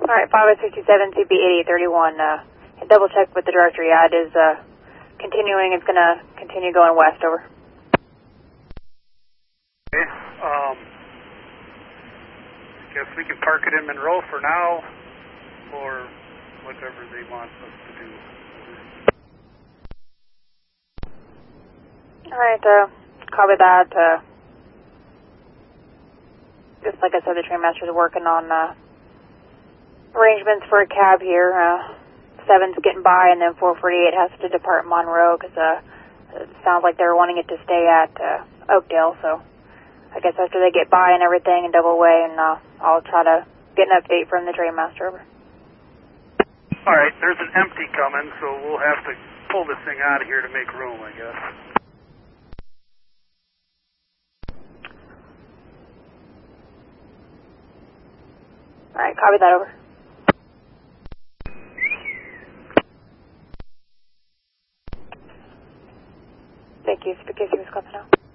Alright, 5067 CP8831, double check with the directory. Yeah, it is, continuing. It's gonna continue going west, over. Okay, guess we can park it in Monroe for now, or whatever they want us to do. Alright, copy that, just like I said, the trainmaster's working on, arrangements for a cab here. 7's getting by, and then 448 has to depart Monroe, because, it sounds like they're wanting it to stay at, Oakdale, so I guess after they get by and everything and double away, and, I'll try to get an update from the trainmaster, over. Alright, there's an empty coming, so we'll have to pull this thing out of here to make room, I guess. Alright, copy that, over. Thank you, Spaghetti was coming out.